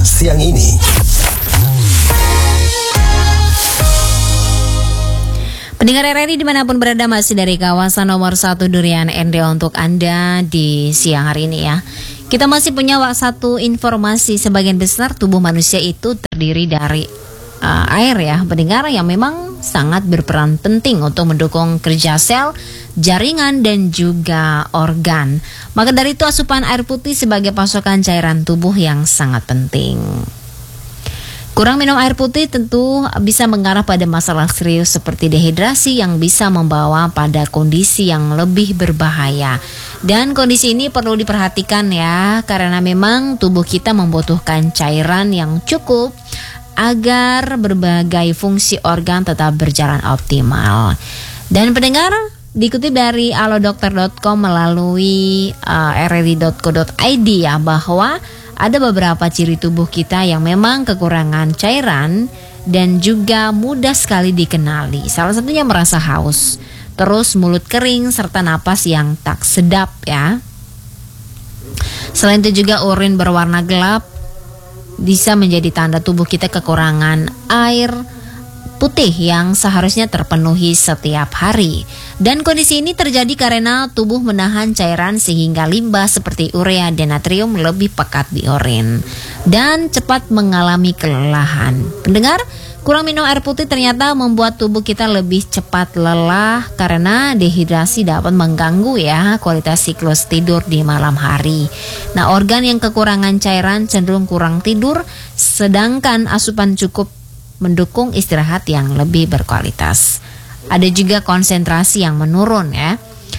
siang ini. Pendengar RRI dimanapun berada, masih dari kawasan nomor 1 Durian Ende untuk Anda di siang hari ini ya. Kita masih punya satu informasi, sebagian besar tubuh manusia itu terdiri dari air ya, pendengar, yang memang sangat berperan penting untuk mendukung kerja sel, jaringan dan juga organ. Maka dari itu asupan air putih sebagai pasokan cairan tubuh yang sangat penting. Kurang minum air putih tentu bisa mengarah pada masalah serius seperti dehidrasi yang bisa membawa pada kondisi yang lebih berbahaya. Dan kondisi ini perlu diperhatikan ya, karena memang tubuh kita membutuhkan cairan yang cukup agar berbagai fungsi organ tetap berjalan optimal. Dan pendengar, dikutip dari alodokter.com melalui rri.co.id ya, bahwa ada beberapa ciri tubuh kita yang memang kekurangan cairan dan juga mudah sekali dikenali. Salah satunya merasa haus, terus mulut kering, serta napas yang tak sedap ya. Selain itu juga urin berwarna gelap bisa menjadi tanda tubuh kita kekurangan air putih yang seharusnya terpenuhi setiap hari. Dan kondisi ini terjadi karena tubuh menahan cairan sehingga limbah seperti urea dan natrium lebih pekat di urin dan cepat mengalami kelelahan. Pendengar, kurang minum air putih ternyata membuat tubuh kita lebih cepat lelah karena dehidrasi dapat mengganggu ya kualitas siklus tidur di malam hari. Nah, organ yang kekurangan cairan cenderung kurang tidur, sedangkan asupan cukup mendukung istirahat yang lebih berkualitas. Ada juga konsentrasi yang menurun ya.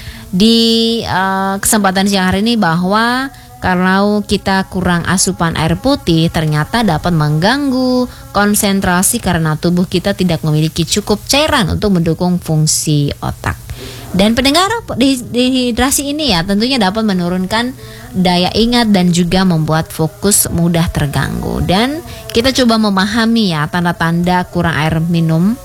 Di kesempatan siang hari ini, bahwa kalau kita kurang asupan air putih ternyata dapat mengganggu konsentrasi karena tubuh kita tidak memiliki cukup cairan untuk mendukung fungsi otak. Dan pendengar, dehidrasi ini ya tentunya dapat menurunkan daya ingat dan juga membuat fokus mudah terganggu. Dan kita coba memahami ya tanda-tanda kurang air minum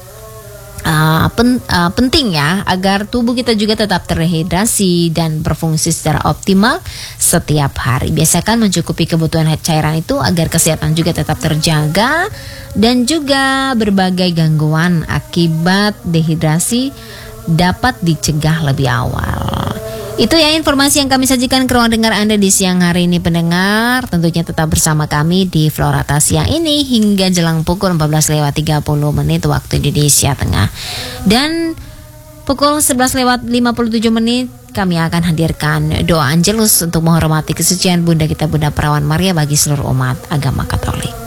penting ya, agar tubuh kita juga tetap terhidrasi dan berfungsi secara optimal setiap hari. Biasakan mencukupi kebutuhan cairan itu agar kesehatan juga tetap terjaga dan juga berbagai gangguan akibat dehidrasi dapat dicegah lebih awal. Itu ya informasi yang kami sajikan ke ruang dengar Anda di siang hari ini, pendengar. Tentunya tetap bersama kami di Florata siang ini hingga jelang pukul 14.30 waktu Indonesia Tengah. Dan pukul 11.57 kami akan hadirkan doa Angelus untuk menghormati kesucian Bunda kita Bunda Perawan Maria bagi seluruh umat agama Katolik.